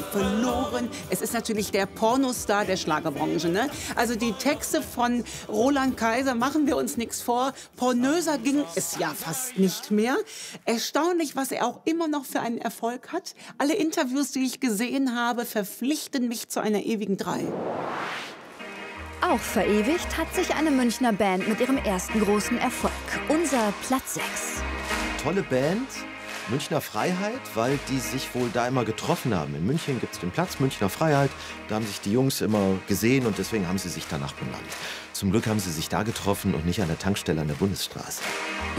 verloren. Es ist natürlich der Pornostar der Schlagerbranche, ne? Also die Texte von Roland Kaiser, machen wir uns nichts vor. Pornöser ging es ja fast nicht mehr. Erstaunlich, was er auch immer noch für einen Erfolg hat. Alle Interviews, die ich gesehen habe, verpflichten mich zu einer ewigen 3. Auch verewigt hat sich eine Münchner Band mit ihrem ersten großen Erfolg. Unser Platz 6. Tolle Band, Münchner Freiheit, weil die sich wohl da immer getroffen haben. In München gibt es den Platz Münchner Freiheit. Da haben sich die Jungs immer gesehen und deswegen haben sie sich danach benannt. Zum Glück haben sie sich da getroffen und nicht an der Tankstelle an der Bundesstraße.